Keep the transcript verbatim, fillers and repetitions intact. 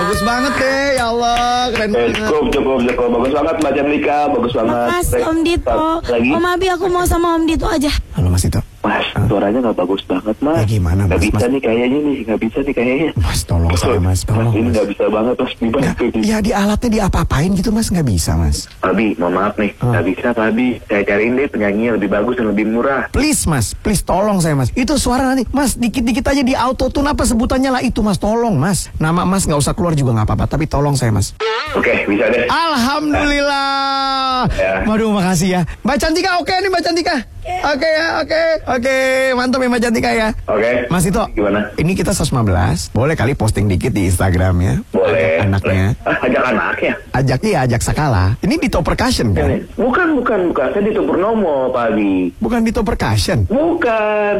Bagus banget deh, ya Allah, keren Eh, banget. cukup, cukup, cukup. Bagus banget Mbak Chandrika, bagus banget. Makasih Om Dito. Lagi? Om Abi aku mau sama Om Dito aja. Halo Mas Dito. Mas, suaranya nggak bagus banget, Mas. Ya, gimana, Nggak Mas? bisa Mas? nih kayaknya nih, nggak bisa nih kayaknya. Mas, tolong saya, Mas, tolong, Mas, ini Mas. nggak bisa banget, Mas. Dibantu Nggak, nih. ya di alatnya diapa-apain gitu Mas, nggak bisa Mas. Abi, mohon maaf nih, Ah. nggak bisa Pak Abi. Saya cariin deh penyanyi yang lebih bagus dan lebih murah. Please Mas, please tolong saya Mas. Itu suara nanti, Mas dikit-dikit aja di auto tune apa sebutannya lah itu Mas, tolong Mas. Nama Mas nggak usah keluar juga nggak apa-apa, tapi tolong saya Mas. Oke, bisa deh. Alhamdulillah. Ya. Waduh, makasih ya. Mbak Cantika, oke nih Mbak Cantika. Oke ya, oke. Oke, mantap ya Mbak Cantika ya. Oke. Mas Dito, Gimana? ini kita seratus lima belas. Boleh kali posting dikit di Instagram ya. Boleh. Ajak anaknya. Boleh. Ah, ajak anaknya. Ajak iya, ajak Sakala. Ini Dito Percussion kan? Bukan, bukan, bukan. Saya Dito Purnomo, Pak Abi. Bukan Dito Percussion. Bukan.